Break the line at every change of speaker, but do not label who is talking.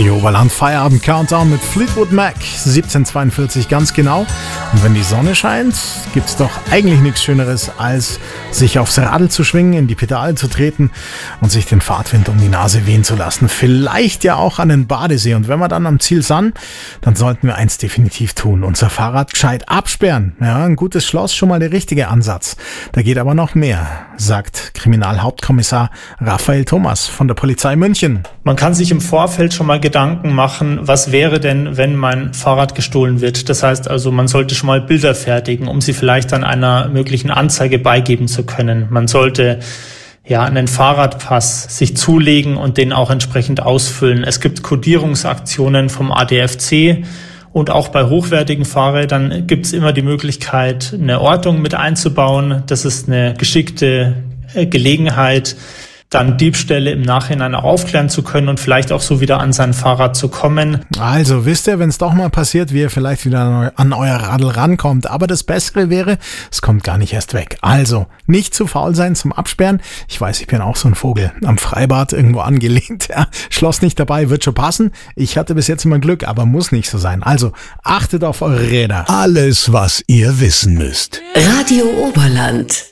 Radio Oberland Feierabend Countdown mit Fleetwood Mac, 17:42 ganz genau. Und wenn die Sonne scheint, gibt's doch eigentlich nichts Schöneres, als sich aufs Radl zu schwingen, in die Pedale zu treten und sich den Fahrtwind um die Nase wehen zu lassen. Vielleicht ja auch an den Badesee. Und wenn wir dann am Ziel sind, dann sollten wir eins definitiv tun: unser Fahrrad gescheit absperren. Ja, ein gutes Schloss, schon mal der richtige Ansatz. Da geht aber noch mehr, sagt Kriminalhauptkommissar Raphael Thomas von der Polizei München.
Man kann sich im Vorfeld schon mal Gedanken machen, was wäre denn, wenn mein Fahrrad gestohlen wird. Das heißt also, man sollte schon mal Bilder fertigen, um sie vielleicht dann einer möglichen Anzeige beigeben zu können. Man sollte einen Fahrradpass sich zulegen und den auch entsprechend ausfüllen. Es gibt Kodierungsaktionen vom ADFC und auch bei hochwertigen Fahrrädern gibt es immer die Möglichkeit, eine Ortung mit einzubauen. Das ist eine geschickte Gelegenheit, dann Diebstähle im Nachhinein auch aufklären zu können und vielleicht auch so wieder an sein Fahrrad zu kommen.
Also wisst ihr, wenn es doch mal passiert, wie ihr vielleicht wieder an euer Radl rankommt. Aber das Bessere wäre, es kommt gar nicht erst weg. Also nicht zu faul sein zum Absperren. Ich weiß, ich bin auch so ein Vogel am Freibad irgendwo angelehnt. Ja, Schloss nicht dabei, wird schon passen. Ich hatte bis jetzt immer Glück, aber muss nicht so sein. Also achtet auf eure Räder.
Alles, was ihr wissen müsst.
Radio Oberland.